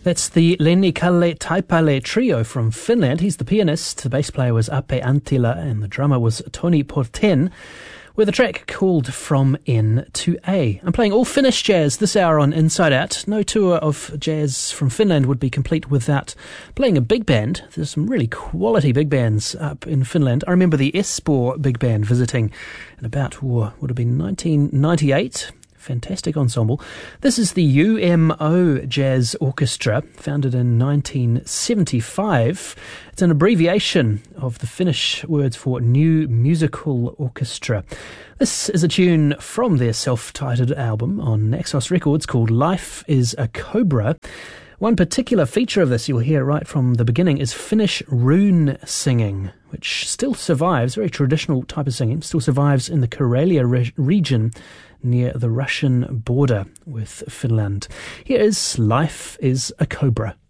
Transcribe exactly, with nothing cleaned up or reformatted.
That's the Lenni-Kalle Taipale trio from Finland. He's the pianist, the bass player was Ape Anttila, and the drummer was Toni Porten, with a track called From N to A. I'm playing all Finnish jazz this hour on Inside Out. No tour of jazz from Finland would be complete without playing a big band. There's some really quality big bands up in Finland. I remember the Espoo big band visiting in about, oh, would have been nineteen ninety-eight. Fantastic ensemble. This is the U M O Jazz Orchestra, founded in nineteen seventy-five. It's an abbreviation of the Finnish words for New Musical Orchestra. This is a tune from their self-titled album on Naxos Records called Life is a Cobra. One particular feature of this you'll hear right from the beginning is Finnish rune singing, which still survives, very traditional type of singing, still survives in the Karelia re- region near the Russian border with Finland. Here is Life is a Cobra.